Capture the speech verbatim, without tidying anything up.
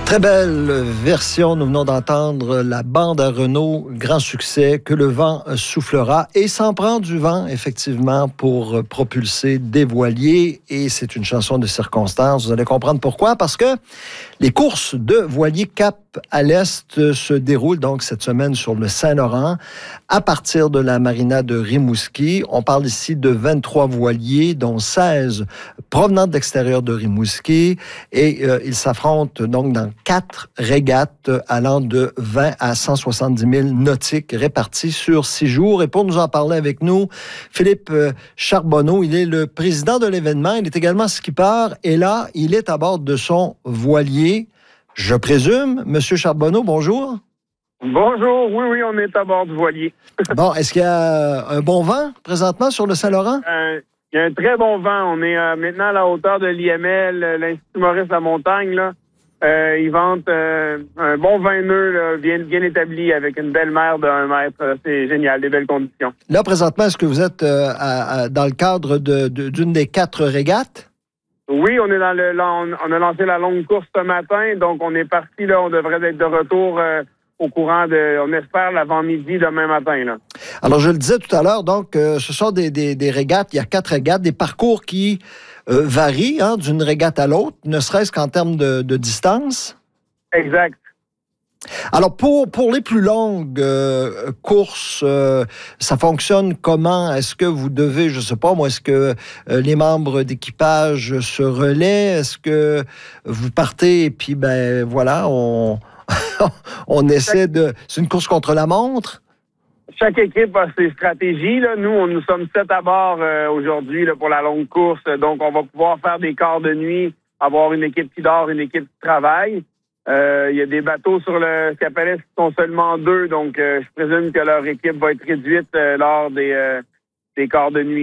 Très belle version, nous venons d'entendre la bande à Renault, grand succès, Que le vent soufflera, et s'en prend du vent, effectivement, pour propulser des voiliers, et c'est une chanson de circonstance, vous allez comprendre pourquoi, parce que les courses de voiliers Cap à l'Est se déroulent donc cette semaine sur le Saint-Laurent, à partir de la marina de Rimouski. On parle ici de vingt-trois voiliers, dont seize provenant de l'extérieur de Rimouski, et euh, ils s'affrontent donc dans quatre régates allant de vingt à cent soixante-dix mille nautiques répartis sur six jours. Et pour nous en parler avec nous, Philippe Charbonneau, il est le président de l'événement, il est également skipper, et là, il est à bord de son voilier, je présume. Monsieur Charbonneau, bonjour. Bonjour, oui, oui, on est à bord du voilier. Bon, est-ce qu'il y a un bon vent présentement sur le Saint-Laurent? Euh, il y a un très bon vent. On est euh, maintenant à la hauteur de l'I M L, l'Institut Maurice-la-Montagne, là. Euh, ils vantent euh, un bon vingt nœuds là, bien, bien établi avec une belle mer de un mètre. C'est génial, des belles conditions. Là, présentement, est-ce que vous êtes euh, à, à, dans le cadre de, de, d'une des quatre régates? Oui, on est dans le, là, on, on a lancé la longue course ce matin, donc on est parti, là, on devrait être de retour euh, au courant de, on espère, l'avant-midi demain matin, là. Alors, je le disais tout à l'heure, donc, euh, ce sont des, des, des régates, il y a quatre régates, des parcours qui euh, varient hein, d'une régate à l'autre, ne serait-ce qu'en termes de, de distance. Exact. Alors, pour, pour les plus longues euh, courses, euh, ça fonctionne comment? Est-ce que vous devez, je ne sais pas moi, est-ce que euh, les membres d'équipage se relaient? Est-ce que vous partez et puis, ben voilà, on, on essaie de... C'est une course contre la montre? Chaque équipe a ses stratégies, là. Nous, on, nous sommes sept à bord euh, aujourd'hui là, pour la longue course. Donc, on va pouvoir faire des quarts de nuit, avoir une équipe qui dort, une équipe qui travaille. Il euh, y a des bateaux sur le Cap-à-l'Est qui sont seulement deux, donc euh, je présume que leur équipe va être réduite euh, lors des, euh, des quarts de nuit.